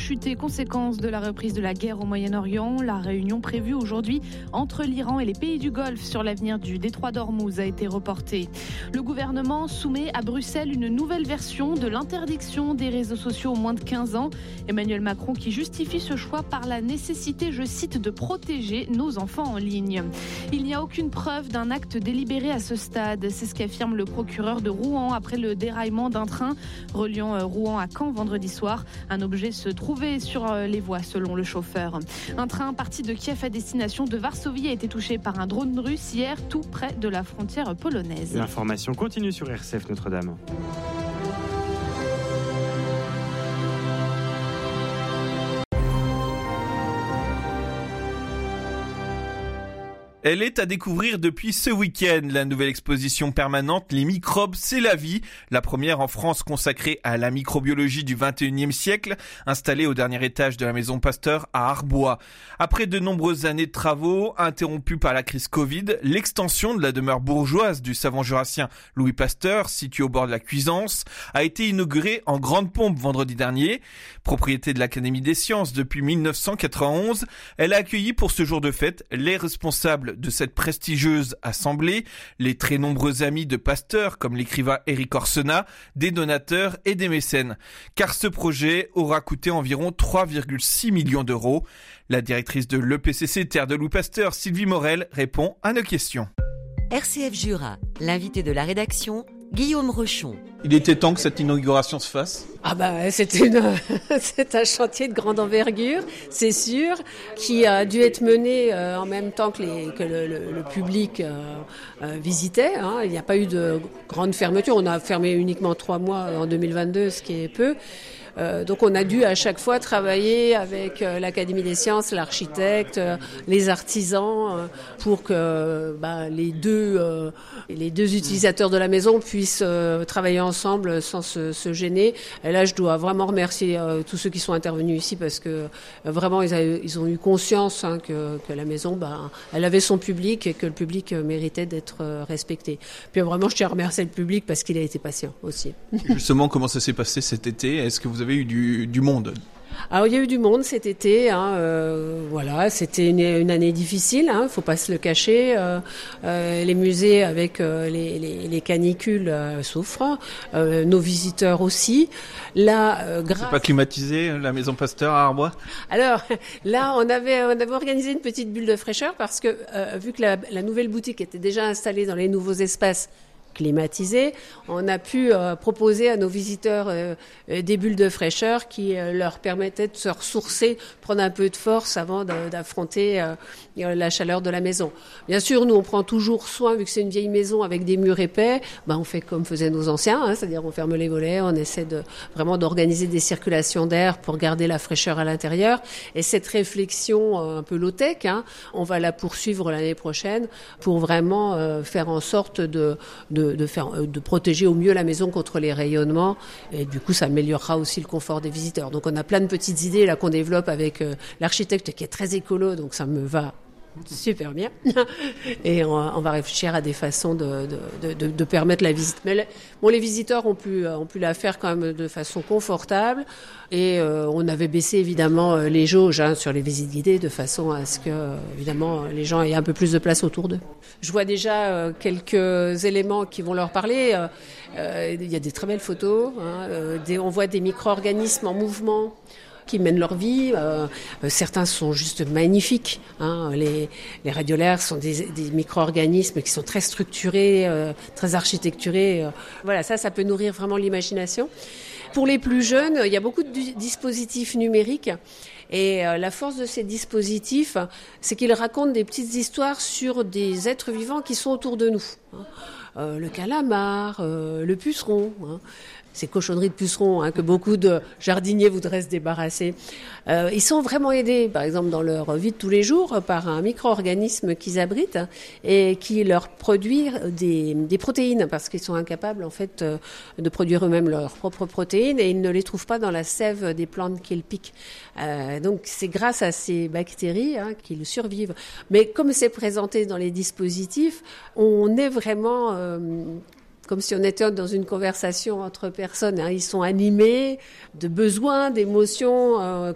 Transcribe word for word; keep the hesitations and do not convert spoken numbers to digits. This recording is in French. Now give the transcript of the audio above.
chuté, conséquence de la reprise de la guerre au Moyen-Orient. La réunion prévue aujourd'hui entre l'Iran et les pays du Golfe sur l'avenir du détroit d'Ormuz a été reportée. Le gouvernement soumet à Bruxelles une nouvelle version de l'interdiction des réseaux sociaux aux moins de quinze ans. Emmanuel Macron qui justifie ce choix par la nécessité, je cite, de protéger nos enfants en ligne. Il n'y a aucune preuve d'un acte délibéré à ce stade. C'est ce qu'affirme le procureur de Rouen après le déraillement d'un train reliant Rouen à Caen vendredi soir. Un objet se trouvait sur les voies selon le chauffeur. Un train parti de Kiev à destination de Varsovie a été touché par un drone russe hier tout près de la frontière polonaise. L'information continue sur R C F Notre-Dame. Elle est à découvrir depuis ce week-end. La nouvelle exposition permanente Les microbes, c'est la vie. La première en France consacrée à la microbiologie du vingt et unième siècle, installée au dernier étage de la maison Pasteur à Arbois. Après de nombreuses années de travaux, interrompues par la crise Covid, l'extension de la demeure bourgeoise du savant jurassien Louis Pasteur, située au bord de la Cuisance, a été inaugurée en grande pompe vendredi dernier. Propriété de l'Académie des sciences depuis mille neuf cent quatre-vingt-onze, elle a accueilli pour ce jour de fête les responsables de cette prestigieuse assemblée, les très nombreux amis de Pasteur comme l'écrivain Éric Orsena, des donateurs et des mécènes. Car ce projet aura coûté environ trois virgule six millions d'euros. La directrice de l'E P C C Terre de Louis Pasteur, Sylvie Morel, répond à nos questions. R C F Jura, l'invité de la rédaction, Guillaume Rochon. Il était temps que cette inauguration se fasse. Ah bah c'est une c'est un chantier de grande envergure, c'est sûr, qui a dû être mené euh, en même temps que les que le, le, le public euh, euh, visitait. Hein. Il n'y a pas eu de grande fermeture. On a fermé uniquement trois mois en deux mille vingt-deux, ce qui est peu. Euh, donc on a dû à chaque fois travailler avec euh, l'Académie des sciences, l'architecte, euh, les artisans euh, pour que bah, les deux euh, les deux utilisateurs de la maison puissent euh, travailler ensemble sans se, se gêner. Et là, je dois vraiment remercier euh, tous ceux qui sont intervenus ici parce que euh, vraiment ils, a, ils ont eu conscience hein, que, que la maison, bah, elle avait son public et que le public euh, méritait d'être euh, respecté. Puis vraiment, je tiens à remercier le public parce qu'il a été patient aussi. Justement, comment ça s'est passé cet été ? Est-ce que vous avez eu du, du monde ? Alors, il y a eu du monde cet été, hein, euh, voilà, c'était une, une année difficile, hein, faut pas se le cacher. Euh, euh, les musées avec euh, les, les, les canicules euh, souffrent, euh, nos visiteurs aussi. Là, euh, grâce... C'est pas climatisé la maison Pasteur à Arbois ? Alors là, on avait on avait organisé une petite bulle de fraîcheur parce que euh, vu que la, la nouvelle boutique était déjà installée dans les nouveaux espaces climatisés, on a pu euh, proposer à nos visiteurs euh, des bulles de fraîcheur qui euh, leur permettaient de se ressourcer, prendre un peu de force avant de, d'affronter euh, la chaleur de la maison. Bien sûr, nous on prend toujours soin, vu que c'est une vieille maison avec des murs épais, ben, on fait comme faisaient nos anciens, hein, c'est-à-dire on ferme les volets, on essaie de vraiment d'organiser des circulations d'air pour garder la fraîcheur à l'intérieur. Et cette réflexion euh, un peu low-tech, hein, on va la poursuivre l'année prochaine pour vraiment euh, faire en sorte de, de De, faire, de protéger au mieux la maison contre les rayonnements et du coup ça améliorera aussi le confort des visiteurs. Donc on a plein de petites idées là qu'on développe avec euh, l'architecte qui est très écolo, donc ça me va super bien. Et on, on va réfléchir à des façons de, de, de, de permettre la visite. Mais le, bon, les visiteurs ont pu, ont pu la faire quand même de façon confortable. Et euh, on avait baissé évidemment les jauges hein, sur les visites guidées de façon à ce que, évidemment, les gens aient un peu plus de place autour d'eux. Je vois déjà euh, quelques éléments qui vont leur parler. Euh, euh, il y a des très belles photos. Hein, euh, des, on voit des micro-organismes en mouvement qui mènent leur vie. Euh, certains sont juste magnifiques. Hein. Les, les radiolaires sont des, des micro-organismes qui sont très structurés, euh, très architecturés. Euh, voilà, ça, ça peut nourrir vraiment l'imagination. Pour les plus jeunes, il y a beaucoup de dispositifs numériques. Et euh, la force de ces dispositifs, c'est qu'ils racontent des petites histoires sur des êtres vivants qui sont autour de nous. Hein. Euh, le calamar, euh, le puceron, hein. Ces cochonneries de pucerons hein, que beaucoup de jardiniers voudraient se débarrasser. Euh, ils sont vraiment aidés, par exemple, dans leur vie de tous les jours, par un micro-organisme qu'ils abritent hein, et qui leur produit des, des protéines, parce qu'ils sont incapables, en fait, euh, de produire eux-mêmes leurs propres protéines et ils ne les trouvent pas dans la sève des plantes qu'ils piquent. Euh, donc, c'est grâce à ces bactéries hein, qu'ils survivent. Mais comme c'est présenté dans les dispositifs, on est vraiment... Euh, comme si on était dans une conversation entre personnes. Hein. Ils sont animés de besoins, d'émotions euh,